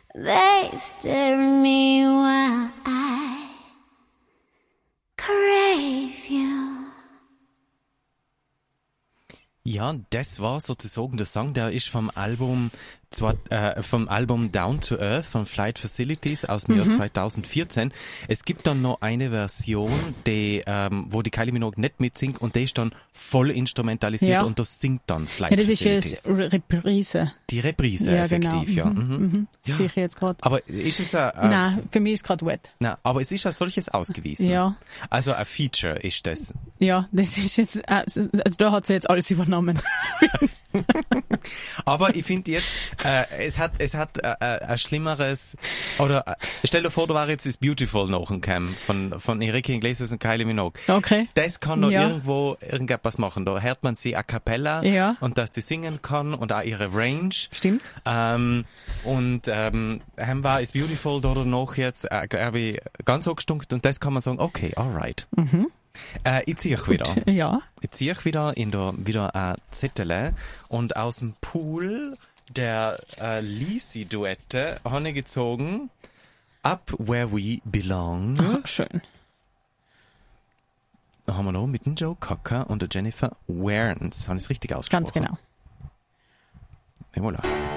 They stare at me while I crave you. Ja, das war sozusagen der Song, der ist vom Album Down to Earth von Flight Facilities aus dem Jahr 2014. Es gibt dann noch eine Version, die, wo die Kylie Minogue nicht mitsingt und die ist dann voll instrumentalisiert und das singt dann Flight Facilities. Das ist eine Reprise. Die Reprise, ja, effektiv, genau. Ja. Sehe ich jetzt gerade. Aber ist es Nein, für mich ist es gerade wet. Nein, aber es ist als solches ausgewiesen. Ja. Also ein Feature ist das. Ja, das ist jetzt, also da hat sie jetzt alles übernommen. Aber ich finde jetzt, es hat ein schlimmeres, oder stell dir vor, da war jetzt das Beautiful nachgekommen von Enrique Iglesias und Kylie Minogue. Okay. Das kann noch irgendwo irgendetwas machen. Da hört man sie a cappella und dass die singen kann und auch ihre Range. Stimmt. Haben war ist Beautiful da noch jetzt, glaube ich, ganz angestunken und das kann man sagen, okay, alright. Ich ziehe wieder. Ja. Ich ziehe wieder wieder ein Zettel und aus dem Pool der Lisi-Duette habe ich gezogen Up Where We Belong. Oh, schön. Da haben wir noch mit dem Joe Cocker und der Jennifer Warnes. Habe ich es richtig ausgesprochen? Ganz genau. Et voilà.